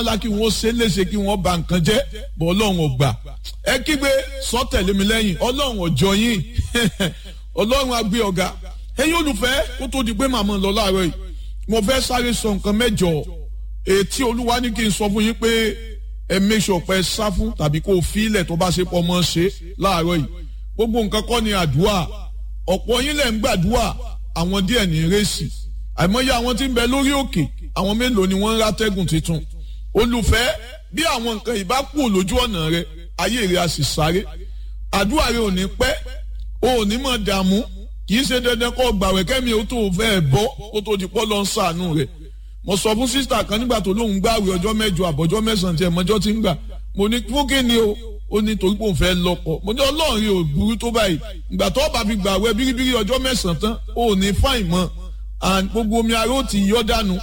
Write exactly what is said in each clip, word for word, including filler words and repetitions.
lá kí wọ́n ṣe léṣe kí wọ́n ba nǹkan jẹ́ bọ́ ọlọ́run ò gbà ẹ kígbe sọ tẹ̀lé mi lẹ́yìn ọlọ́run ọjọ́ yín ọlọ́run á gbé ọ̀gá ẹ̀yin olùfẹ́ kó tó di pé màmá lọ láàárọ̀ yìí mo fẹ́ sáré sọ nǹkan mẹ́jọ ètí olúwa ní kí n sọ fún yín pé ẹ make sure pé ẹ sá fún tàbí kó o fi ilẹ̀ tó bá ṣe pọ̀ mọ́ ṣe láàárọ̀ yìí gbogbo nǹkan kọ́ ni àdúrà ọ̀pọ̀ yín lẹ̀ ń gbàdúrà àwọn díẹ̀ ní rẹ́sì àìmọye àwọn tí ń bẹ lórí òkè àwọn mélòó ni wọ́n ń rátẹ́gùn tuntun olùfẹ́ bí àwọn nǹkan ìbá kú lójú ọ̀nà rẹ ayé rẹ a sì sáré àdúrà rẹ ò ní pẹ́ o ò ní mọ̀ dààmú kì í ṣe dandan kó gbàwẹ̀ kẹ́mi ó tó fẹ́ bọ́ kó tó di pọ́ lọ ń ṣàánú rẹ̀ mo sọ fún sísítà kan nígbà tó lóun gbàwẹ̀ ọjọ́ mẹ́jọ àbọ̀jọ́ mẹ́sàn-án tí ẹ̀ mọ́jọ́ ti ń gbà mo ní fún kí ni o ó ní torí pé òun fẹ́ lọ́kọ mo ní ọlọ́run ò burú tó báyìí ìgbà tó bá fi gbàwẹ̀ bíríbírí ọjọ́ mẹ́sàn-án tán ó ní fáìn mọ́ and gbogbo omi ara ó ti yọ́ dànù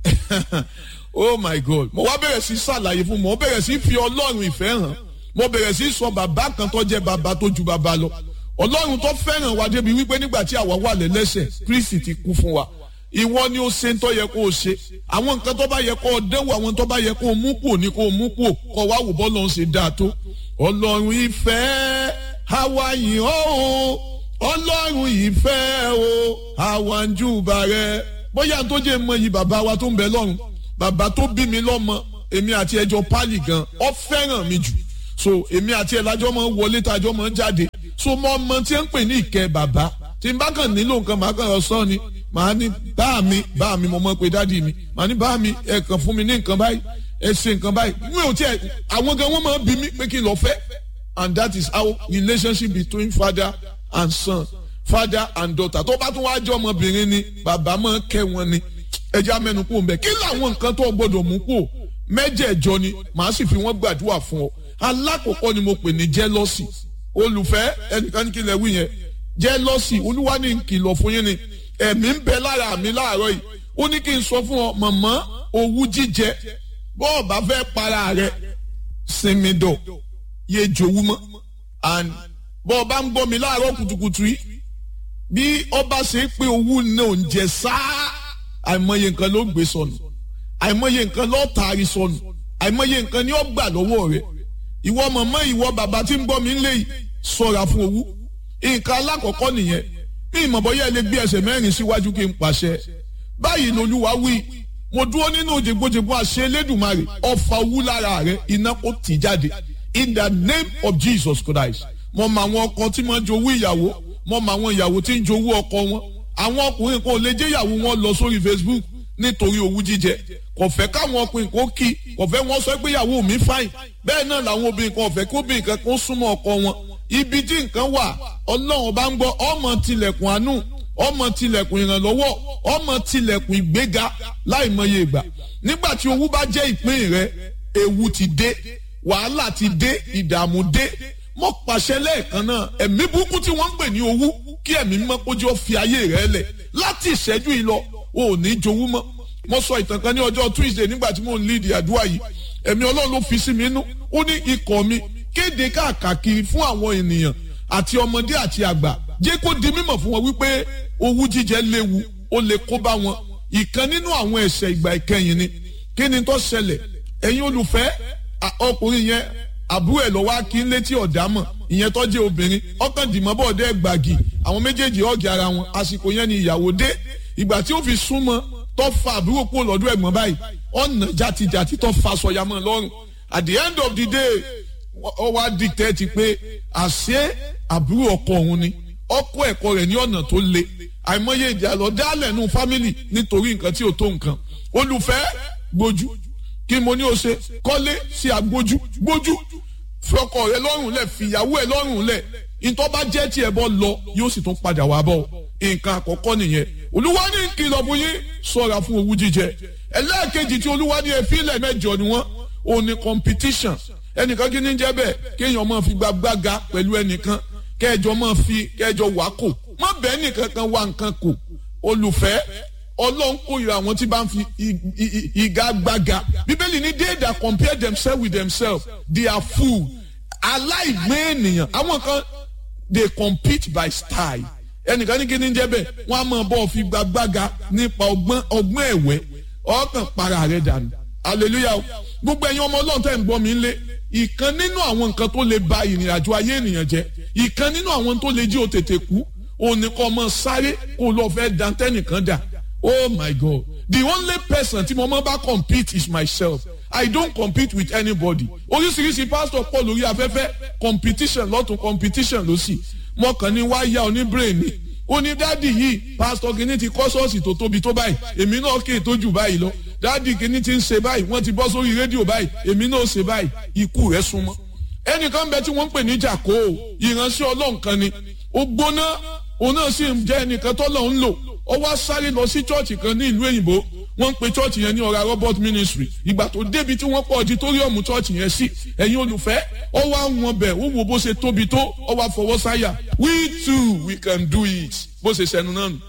oh my god mo wá bẹ̀rẹ̀ sí ṣàlàyé fún mo bẹ̀rẹ̀ sí fi ọlọ́run ìfẹ́ hàn mo bẹ̀rẹ̀ sí sọ bàbá kan tó jẹ́ bàbá tó ju bàbá lọ ọlọ́run tó fẹ́ràn wa débi wípé nígbà tí àwa wà lẹ́lẹ́ṣẹ̀ Kristi ti kú fún wa ìwọ ni ó ṣe ń tó yẹ kó o ṣe àwọn nǹkan tó bá yẹ kó o dẹ́wò àwọn tó bá yẹ kó o mú kúò ní kó o mú kúò kó wá wò bọ́ lọ́n ṣe dáa tó ọlọ́run ìfẹ́ àwa yìn ọ́ o ọlọ́run ìfẹ́ o àwa ń júbà rẹ bóyá tó jẹ́ mọ yìí bàbá wa tó ń bẹ lọ́run bàbá tó bí mi lọ́mọ èmi àti ẹjọ́ pálí gan ọ fẹ́ràn mi jù so èmi àti ẹ̀ lájọ́ mọ́ wọlé tájọ́ mọ́ jáde so mo ọmọ tí ń pè ní ìkẹ́ bàbá tí n bá kàn nílò nǹkan màá kàn sọ ni màá ní bá mi bá mi mo mọ̀ pé dádì mi màá ní bá mi ẹ kàn fún mi ní nǹkan báyìí ẹ ṣe nǹkan báyìí mi ò tiẹ̀ àwọn gan wọ́n máa bí mi pé kí n lọ fẹ́ and that is how relationship between father and son father and daughter tó bá tún wá jẹ́ ọmọbìnrin ni bàbá máa kẹ́ wọn ni ẹja mẹ́nu kú mbẹ́ kí làwọn nǹkan tó gbọ́dọ̀ mú kú mẹ́jẹ̀ẹ̀jọ ni màá sì fi wọ́n gbàdúrà fún ọ alákọ̀ọ́kọ́ ni mo pè ní jealousy olùfẹ́ ẹnìkan ní kí lẹ wí yẹn jealousy olúwa ní kìlọ̀ fún yín ni ẹ̀mí ń bẹ lára mi láàárọ̀ yìí ó ní kí n sọ fún ọ mọ̀mọ́ owú jíjẹ bọ́ọ̀ bá fẹ́ para rẹ sinmi dọ̀ yé jòwú mọ́ and bọ́ọ̀ bá ń gbọ́ mi láàárọ̀ kùtùkùtù yìí bí ọba ṣe pé owú náà ń jẹ sáá àìmọye nǹkan ló gbé sọnù àìmọye nǹkan ló taari sọnù àìmọye nǹkan ni ó gbà lọ́wọ́ rẹ̀ ìwọ mọ̀mọ́ ìwọ bàbá tí ń gbọ́ mi ń lé yìí ṣọ́ra fún owú nǹkan alákọ̀ọ́kọ́ nìyẹn bí ìmọ̀bọ̀yẹ́ lè gbé ẹsẹ̀ mẹ́rin síwájú kí n pàṣẹ báyìí lolúwa wí mo dúró nínú jègbójègbó àṣẹ Elédùmarè ọfà owú lára rẹ iná kó tì jáde in the name of Jesus Christ mo mọ àwọn ọkọ tí wọ́n jowú ìyàwó mo mọ àwọn ìyàwó tí ń jowú ọkọ wọn àwọn ọkùnrin kan ò lè jẹ́ ìyàwó wọn lọ sórí Facebook nítorí owú jíjẹ kò fẹ́ káwọn ọkùnrin kan kí kò fẹ́ wọ́n sọ pé ìyàwó mi fáìn bẹ́ẹ̀ náà làwọn obìnrin kan ò fẹ́ kí obìnrin kan kó súnmọ́ ọkọ wọn ibi tí nǹkan wà ọlọ́run bá ń gbọ́ ọmọ tilẹ̀kùn àánú ọmọ tilẹ̀kùn ìrànlọ́wọ́ ọmọ tilẹ̀kùn ìgbéga láìmọye ìgbà nígbà tí owú bá jẹ́ ìpín rẹ ewu ti dé wàhálà ti dé ìdààmú dé mo pàṣẹ lẹ́ẹ̀kan náà ẹ̀mí burúkú tí wọ́n ń pè ní owú kí ẹ̀mí mímọ́ kójú ó fi ayé rẹ lẹ̀ láti ìṣẹ́jú yìí lọ ò ní jowú mọ́ mo sọ ìtàn kan ní ọjọ́ Tuesday nígbà tí mo ń lead àdúrà yìí ẹ̀mí ọlọ́run ló fi sí mi inú ó ní ikọ̀ mi kéde káàkiri fún àwọn ènìyàn àti ọmọdé àti àgbà jẹ́ kó di mímọ̀ fún wọn wípé owú jíjẹ léwu ó lè kó bá wọn ìkan nínú àwọn ẹ̀ṣẹ̀ ìgbà ìkẹyìn ni kí ni tó ṣẹlẹ̀ ẹ̀yin olùfẹ́ ọkùnrin yẹn àbúrò ẹ̀ lọ́wọ́ kí n létí ọ̀dàmọ̀ ìyẹn tó jẹ́ obìnrin ọkàn dìmọ́ bọ́ọ̀dẹ́ gbàgì àwọn méjèèjì ọ̀gì ara wọn àsìkò yẹn ni ìyàwó dé ìgbà tí ó fi súnmọ́ tó fa àbúrò kúrò lọ́dọ̀ ẹ̀gbọ́n báyìí ọ̀nà jàtijàti tó fa sọ̀yàmọ̀ lọ́rùn at the end of the day ó wá dictate pé àṣé àbúrò ọkọ òun ni ọkọ ẹ̀kọ́ rẹ̀ ní ọ̀nà tó le àìmọye ìjà lọ dálẹ̀ nù fámìlì nítorí nǹkan tí ò tó nǹkan olùfẹ́ gbójú kí mo ní o ṣe kọ́lé sí agbójú gbójú fi ọkọ rẹ lọ́rùn lẹ̀ fìyàwó ẹ̀ lọ́rùn lẹ̀ ìtọ́ bá jẹ́ tí ẹ bọ́ lọ yóò sì tún padà wá bọ̀ nǹkan àkọ́kọ́ nìyẹn olúwa ní kìlọ̀ fún yín ṣọ́ra fún owú jíjẹ ẹlẹ́ẹ̀kejì tí olúwa ní efílẹ̀ mẹ́jọ ni wọ́n ò ní competition ẹnìkan kí ní jẹ́ bẹ́ẹ̀ kéèyàn máa fi gbàgbága pẹ̀lú ẹnìkan kẹjọ máa fi kẹjọ wá kò má bẹ́ẹ̀ nìkan kan wá nǹkan kò olùfẹ́ ọlọ́run kórìíra àwọn tí bá ń fi ìgagbága bíbélì ní they that compare themselves with themselves they are fool aláìgbé ènìyàn àwọn kan they compete by style ẹnìkan ní kí ní jẹ́ bẹ́ẹ̀ wọ́n á máa bọ́ fi gbàgbága nípa ọgbọ́n ọgbọ́n ẹ̀wẹ́ ọkàn para rẹ̀ dànù hallelujah gbogbo ẹ̀yin ọmọ ọlọ́run tẹ́ ń gbọ́ mi lé ìkan nínú àwọn nǹkan tó lè ba ìrìn àjò ayé ènìyàn jẹ́ ìkan nínú àwọn tó lè jí o tètè kú òun ni kò mọ sáré kó lọ fẹ́ dantẹ́nìkan dà. Oh my God, the only person tí mo mọ́ bá compete is myself. I don't compete with anybody. Oríṣiríṣi pastor pọ̀ lórí afẹ́fẹ́ competition lọ́tún competition lọ́sì. Mo kàn ní wá yá oní brain ni. Ó ní dádì yìí pastor kìíní ti kọ́ ṣọ́ọ̀ṣì tó tóbi tó báyìí. Èmi náà kè tó jù báyìí lọ. Dádì kìíní ti ń ṣe báyìí. Wọ́n ti bọ́ sórí rédíò báyìí. Èmi náà ṣe báyìí. Ikú rẹ̀ súnmọ́. Ẹnìkan bẹ tí wọ́n ń pè ní Jàkó. Ìránṣẹ́ Ọlọ́run kan ni. Ó gbóná. Òun náà sì ń jẹ́ ẹnìkan tọ́lọ̀ ń lò. Ó wá sáré lọ sí chọ́ọ̀chì kan ní ìlú òyìnbó. Wọ́n ń pe chọ́ọ̀chì yẹn ní Ọ̀rá Robert Ministry. Ìgbà tó débi tí wọ́n pọ̀ auditorium chọ́ọ̀chì yẹn sí. Ẹ̀yin olùfẹ́, ó wá wọn bẹ̀, ó wo bó ṣe tóbi tó, ó wá fọwọ́ sáyà. We too, we can do it. Bó ṣe sẹnu náà nù.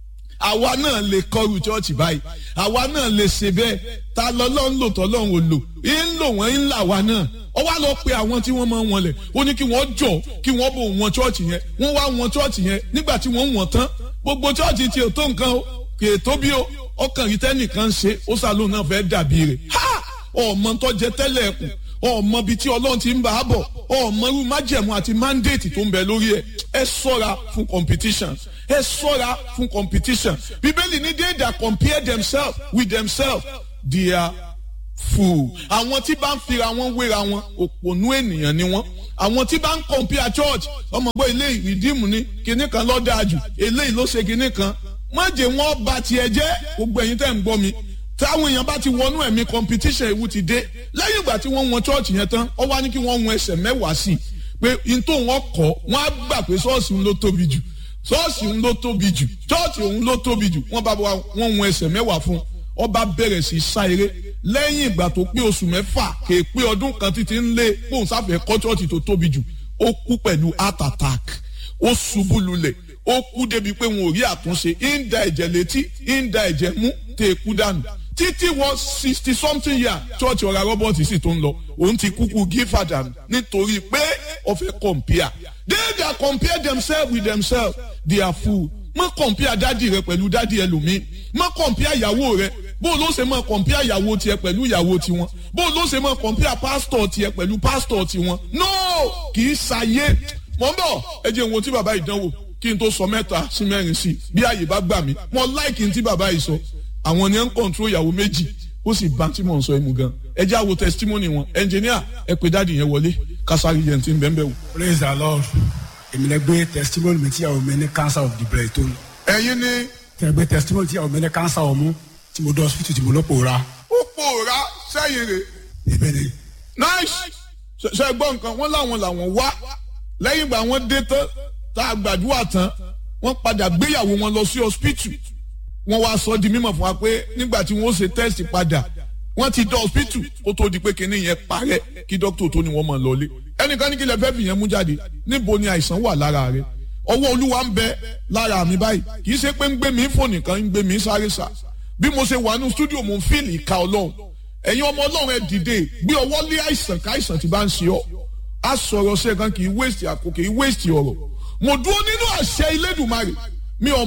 Àwa náà lè kọrù chọ́ọ̀chì báyìí. Àwa náà lè ṣe bẹ́ẹ̀. Ta lọ́lọ́run lò tọ́lọ́run ò lò. Ń lò wọ́n ń là wá náà. Ó wá lọ pe àwọn tí wọ́n máa ń wọlẹ̀. Ó ní kí wọ́n jọ kí wọ́n bò wọn chọ́ọ̀chì yẹn. Wọ́n wá wọn chọ́ọ̀chì yẹn nígbà tí wọ́n wọ̀n tán. Gbogbo chọ́ọ̀chì tí ò tó nǹkan o. Kì í tóbi o. Ọkàn yìí tẹ́nìkan ṣe ó sàlóun náà fẹ́ dàbí rẹ̀. Ha! Ọmọ tó jẹ tẹ́lẹ̀ ẹ̀kùn. Ọmọ bíi tí Ọlọ́run ti ń bá a bọ̀. Ọmọ irú májẹ̀mú àti mandate tó ń bẹ lórí ẹ̀. Ẹ ṣọ́ra fún competition. Ẹ ṣọ́ra fún competition. Bíbélì ní they that compare themselves with themselves they are fool. Àwọn tí bá ń fira wọn wéra wọn òpònú ènìyàn ni wọ́n. Àwọn tí bá ń compare church ọmọ ọgbọ́n eléyìí rìdíìmù ní kinní kan ló dáa jù eléyìí ló ṣe kinní kan. Má jẹ́ wọ́n bà tiẹ̀ jẹ́ gbogbo ẹ̀yin tẹ́ ń gbọ́ mi. Táwọn èèyàn bá ti wọnú ẹ̀mí competition ewu ti dé. Lẹ́yìn ìgbà tí wọ́n wọn church yẹn tán, ó wá ní kí wọ́n wọn ẹsẹ̀ mẹ́wàá sí i. Pé n tó wọn kọ́, wọ́n á gbà pé ṣọ́ọ̀ṣì ń ló tóbi jù. Ṣọ́ọ̀ṣì ń ló tóbi jù. Church òun ló tóbi jù. Wọ́n bá wọ́n wọn ẹsẹ̀ mẹ́wàá fún un. Ó bá bẹ̀rẹ̀ sí sá eré. Lẹ́yìn ìgbà tó pé oṣù mẹ́fà, kè pé ọdún kan títí ń lé pòun sáfẹ́ kọ́ church tó tóbi jù. Ó kú pẹ̀lú heart attack. Ó ṣubú lulẹ̀. Ó kú débi pé wọn ò rí àtúnṣe. Ń da ẹ̀jẹ̀ létí, ń da ẹ̀jẹ̀ mú, tẹ̀ kú dànù. Títí wọ sixty something year church Ọ̀rá Robert sì tó ń lọ. Òun ti kúkú gífà dànù nítorí pé ó fẹ́ compare. They that compare themselves with themselves, they are fool. Má compare dádì rẹ pẹ̀lú dádì ẹlòmíì. Má compare ìyàwó rẹ. Bó ló ṣe máa compare ìyàwó tiẹ̀ pẹ̀lú ìyàwó tiwọn. Bó ló ṣe máa compare pastor tiẹ̀ pẹ̀lú pastor tiwọn. No! Kì í ṣayé. Mọ̀ ń bọ̀ ẹ jẹ́ ìwọ̀n tí bàbá ìdánwò kí n tó sọ mẹ́ta sí mẹ́rin sí bí àyè bá gbà mí. Mo like n tí bàbá yìí sọ. Àwọn ni ń control ìyàwó méjì ó sì bá tí mò ń sọ ẹmu gan. Ẹ jẹ́ àwo testimony wọn. Engineer ẹ pé dáàdì yẹn wọlé kásárì yẹn ti ń bẹ́ẹ̀ bẹ́ẹ̀ wò. Praise the Lord. Èmi lè gbé testimony mi tí ìyàwó mi ní cancer of the breast tó ní. Ẹ̀yin ni. Tẹ̀ gbé testimony tí ìyàwó mi ní cancer ọmú tí mo dé hospital tí mo lọ pòórá. Ó pòórá sẹ́yìn rẹ̀. Ibẹ̀ ni. Nice. Ṣé gbọ́ nǹkan wọ́n láwọn làwọn wá lẹ́yìn ìgbà wọn dé tán tá a gbàdúrà tán wọ́n padà gbéyàwó wọn lọ sí hospital. Wọ́n wá sọ di mímọ̀ fún wa pé nígbà tí wọ́n ṣe test padà wọ́n ti dé hospital kó tó di pé kinní yẹn parẹ́ kí dókítà tó ní wọ́n máa lọlé. Ẹnìkan ní kí lè fẹ́ fi yẹn mú jáde níbo ni àìsàn wà lára rẹ̀. Ọwọ́ Olúwa ń bẹ lára mi báyìí kì í ṣe pé ń gbé mi fò nìkan ń gbé mi sáré sá. Bí mo ṣe wà nínú studio mo ń fíìlì ìka Ọlọ́run. Ẹ̀yin ọmọ Ọlọ́run ẹ dìde gbé ọwọ́ lé àìsàn ká àìsàn ti bá ń ṣe ọ́. A sọ̀rọ̀ ṣe kan kì í waste àkókò kì í waste ọ̀rọ̀. Mo dúró nínú àṣẹ Elédùmarè mi ò